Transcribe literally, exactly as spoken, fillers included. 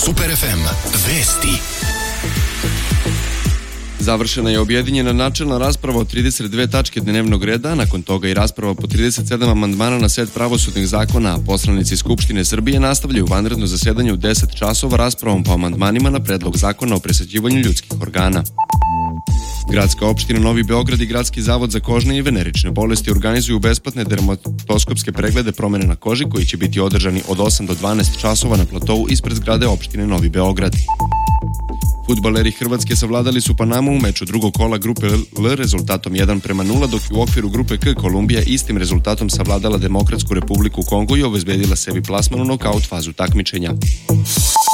Super ef em vesti. Završena je objedinjena načelna rasprava o trideset dve tačke dnevnog reda, nakon toga i rasprava po trideset sedam amandmana na set pravosudnih zakona, a poslanici Skupštine Srbije nastavljaju vanredno zasedanje u deset časova raspravom po amandmanima na predlog zakona o presađivanju ljudskih organa. Gradska opština Novi Beograd i Gradski zavod za kožne i venerične bolesti organizuju besplatne dermatoskopske preglede promene na koži koji će biti održani od osam do dvanaest časova na platovu ispred zgrade opštine Novi Beograd. Fudbaleri Hrvatske savladali su Panamu u meču drugog kola grupe L rezultatom jedan prema nula, dok je u okviru grupe K Kolumbija istim rezultatom savladala Demokratsku Republiku Kongo i obezbedila sebi plasman u nokaut fazu takmičenja.